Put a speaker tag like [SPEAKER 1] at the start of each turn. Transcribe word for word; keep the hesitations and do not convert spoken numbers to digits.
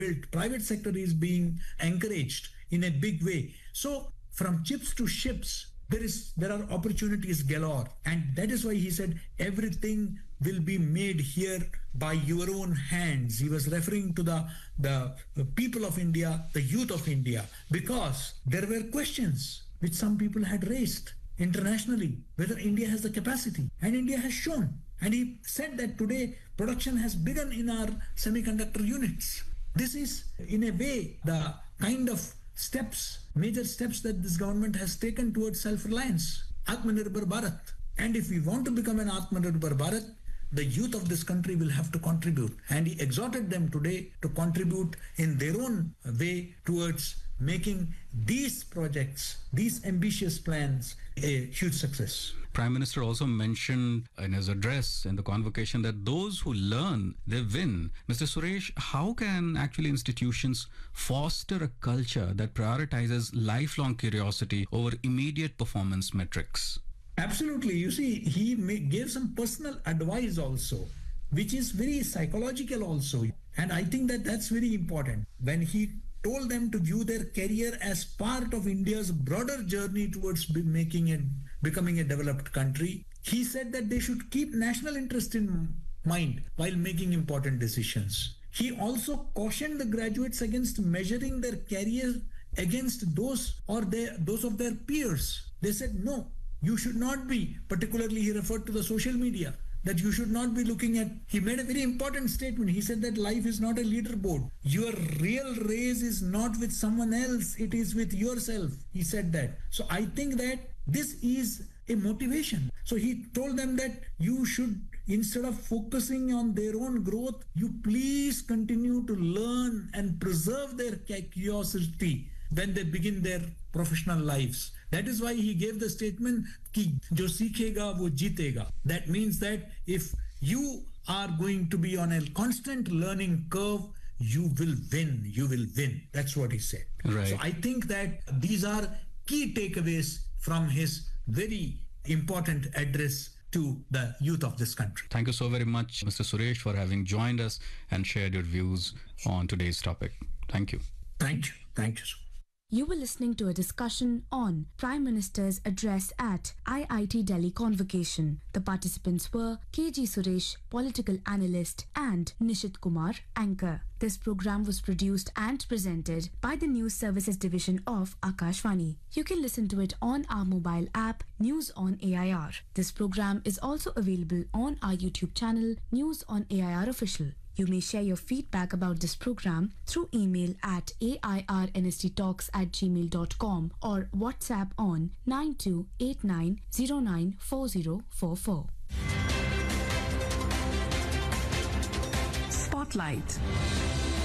[SPEAKER 1] built. Private sector is being encouraged in a big way. So from chips to ships, there is there are opportunities galore, and that is why he said everything will be made here by your own hands. He was referring to the the people of India, the youth of India, because there were questions which some people had raised internationally whether India has the capacity, and India has shown. And he said that today production has begun in our semiconductor units. This is in a way the kind of steps, major steps that this government has taken towards self-reliance, Atmanirbhar Bharat. And if we want to become an Atmanirbhar Bharat, the youth of this country will have to contribute. And he exhorted them today to contribute in their own way towards making these projects, these ambitious plans, a huge success.
[SPEAKER 2] Prime Minister also mentioned in his address in the convocation that those who learn, they win. Mister Suresh, how can actually institutions foster a culture that prioritizes lifelong curiosity over immediate performance metrics?
[SPEAKER 1] Absolutely. You see, he gave some personal advice also, which is very psychological also. And I think that that's very important. When he told them to view their career as part of India's broader journey towards making it, becoming a developed country, he said that they should keep national interest in mind while making important decisions. He also cautioned the graduates against measuring their career against those or their, those of their peers. They said, no, you should not be, particularly he referred to the social media, that you should not be looking at, he made a very important statement. He said that life is not a leaderboard. Your real race is not with someone else, it is with yourself. He said that. So I think that this is a motivation. So he told them that you should, instead of focusing on their own growth, you please continue to learn and preserve their curiosity when they begin their professional lives. That is why he gave the statement, ki jo seekhega wo jeetega. That means that if you are going to be on a constant learning curve, you will win, you will win. That's what he said.
[SPEAKER 2] Right.
[SPEAKER 1] So I think that these are key takeaways from his very important address to the youth of this country.
[SPEAKER 2] Thank you so very much, Mister Suresh, for having joined us and shared your views on today's topic. Thank you.
[SPEAKER 1] Thank you. Thank you so much.
[SPEAKER 3] You were listening to a discussion on Prime Minister's address at I I T Delhi Convocation. The participants were K G Suresh, political analyst, and Nishit Kumar, anchor. This program was produced and presented by the News Services Division of Akashvani. You can listen to it on our mobile app, News on A I R. This program is also available on our YouTube channel, News on A I R Official. You may share your feedback about this program through email at airnsttalks at gmail dot com or WhatsApp on nine two eight nine zero nine four zero four four.
[SPEAKER 4] Spotlight.